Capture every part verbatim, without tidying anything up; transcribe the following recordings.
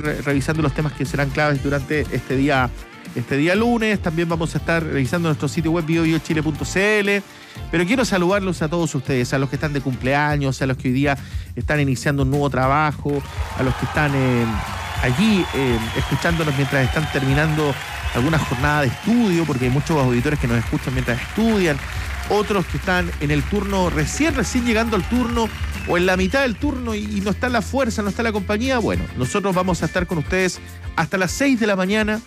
re- revisando los temas que serán claves durante este día, este día lunes. También vamos a estar revisando nuestro sitio web bio bio chile punto c l. Pero quiero saludarlos a todos ustedes, a los que están de cumpleaños, a los que hoy día están iniciando un nuevo trabajo, a los que están eh, allí eh, escuchándonos mientras están terminando alguna jornada de estudio, porque hay muchos auditores que nos escuchan mientras estudian, otros que están en el turno, recién, recién llegando al turno, o en la mitad del turno y, y no está la fuerza, no está la compañía. Bueno, nosotros vamos a estar con ustedes hasta las seis de la mañana,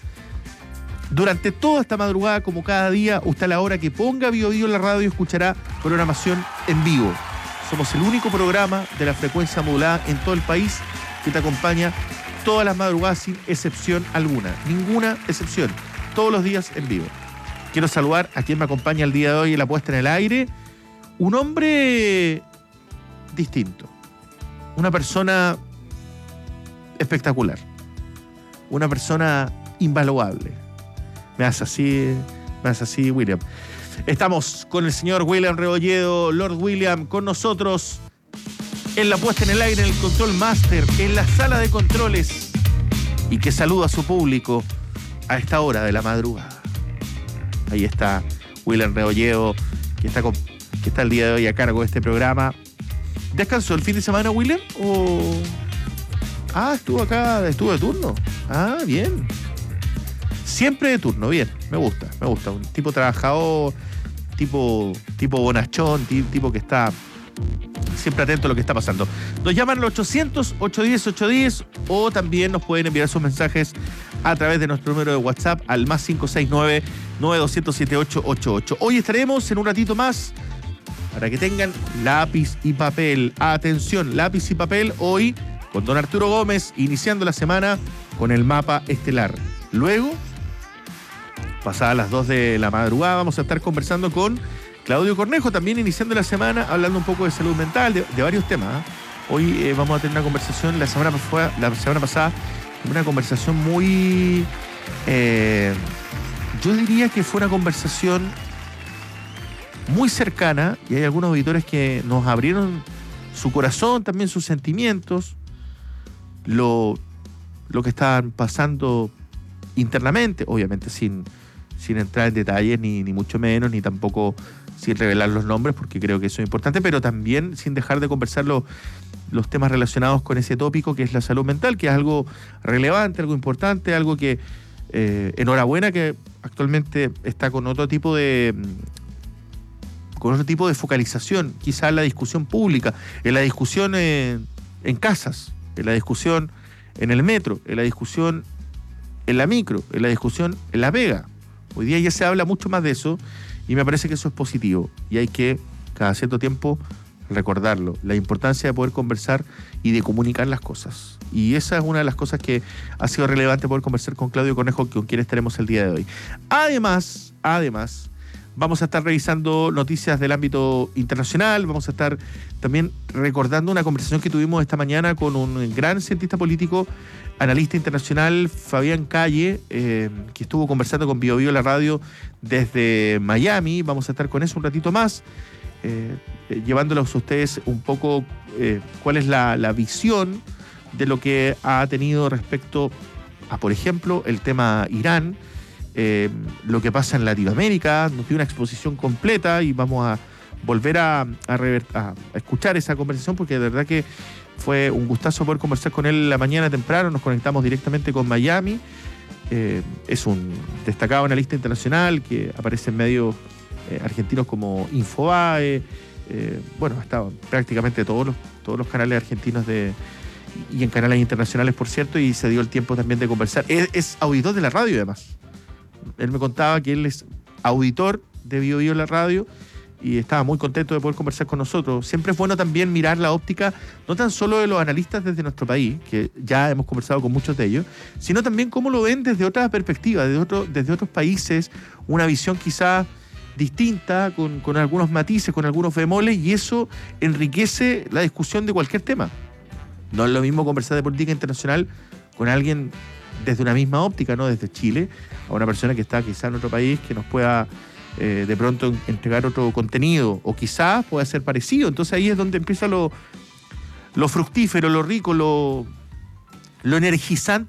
durante toda esta madrugada, como cada día. Usted a la hora que ponga Bio Bio en la radio escuchará programación en vivo. Somos el único programa de la frecuencia modulada en todo el país que te acompaña todas las madrugadas sin excepción alguna. Ninguna excepción. Todos los días en vivo. Quiero saludar a quien me acompaña el día de hoy en la puesta en el aire. Un hombre distinto. Una persona espectacular. Una persona invaluable. Me hace así, me hace así, William. Estamos con el señor William Rebolledo, Lord William, con nosotros en la puesta en el aire, en el Control Master, en la sala de controles, y que saluda a su público a esta hora de la madrugada. Ahí está William Rebolledo, que está, con, que está el día de hoy a cargo de este programa. ¿Descansó el fin de semana, William? ¿O... Ah, estuvo acá, estuvo de turno. Ah, bien. Siempre de turno, bien, me gusta, me gusta. Un tipo trabajador, tipo, tipo bonachón, tipo que está siempre atento a lo que está pasando. Nos llaman al ochocientos, ochocientos diez, ochocientos diez o también nos pueden enviar sus mensajes a través de nuestro número de WhatsApp al más cinco seis nueve, nueve dos cero siete ocho ocho ocho. Hoy estaremos en un ratito más para que tengan lápiz y papel. Atención, lápiz y papel hoy con don Arturo Gómez, iniciando la semana con el mapa estelar. Luego, pasadas las dos de la madrugada, vamos a estar conversando con Claudio Cornejo, también iniciando la semana, hablando un poco de salud mental, de, de varios temas. Hoy eh, vamos a tener una conversación, la semana, fue, la semana pasada, una conversación muy... Eh, yo diría que fue una conversación muy cercana, y hay algunos auditores que nos abrieron su corazón, también sus sentimientos, lo, lo que estaban pasando internamente, obviamente sin... sin entrar en detalles, ni, ni mucho menos, ni tampoco sin revelar los nombres, porque creo que eso es importante, pero también sin dejar de conversar lo, los temas relacionados con ese tópico que es la salud mental, que es algo relevante, algo importante, algo que, eh, enhorabuena que actualmente está con otro tipo de con otro tipo de focalización, quizá en la discusión pública, en la discusión en, en casas, en la discusión en el metro, en la discusión en la micro, en la discusión en la pega. Hoy día ya se habla mucho más de eso y me parece que eso es positivo y hay que cada cierto tiempo recordarlo, la importancia de poder conversar y de comunicar las cosas. Y esa es una de las cosas que ha sido relevante poder conversar con Claudio Cornejo, con quien estaremos el día de hoy. Además, además, vamos a estar revisando noticias del ámbito internacional, vamos a estar también recordando una conversación que tuvimos esta mañana con un gran cientista político, analista internacional, Fabián Calle, eh, que estuvo conversando con Bio Bio la radio desde Miami. Vamos a estar con eso un ratito más, eh, eh, llevándolos a ustedes un poco eh, cuál es la, la visión de lo que ha tenido respecto a, por ejemplo, el tema Irán, eh, lo que pasa en Latinoamérica. Nos dio una exposición completa y vamos a volver a, a, rever, a, a escuchar esa conversación, porque de verdad que fue un gustazo poder conversar con él la mañana temprano. Nos conectamos directamente con Miami. Eh, es un destacado analista internacional que aparece en medios eh, argentinos como Infobae. Eh, bueno, ha estado prácticamente todos los, todos los canales argentinos de, y en canales internacionales, por cierto, y se dio el tiempo también de conversar. Es, es auditor de la radio, además. Él me contaba que él es auditor de Bio Bio la radio y estaba muy contento de poder conversar con nosotros. Siempre es bueno también mirar la óptica, no tan solo de los analistas desde nuestro país, que ya hemos conversado con muchos de ellos, sino también cómo lo ven desde otra perspectiva, desde, otro, desde otros países, una visión quizás distinta, con, con algunos matices, con algunos bemoles, y eso enriquece la discusión de cualquier tema. No es lo mismo conversar de política internacional con alguien desde una misma óptica, no desde Chile, a una persona que está quizá en otro país que nos pueda eh, de pronto entregar otro contenido, o quizás pueda ser parecido. Entonces ahí es donde empieza lo, lo fructífero, lo rico, lo, lo energizante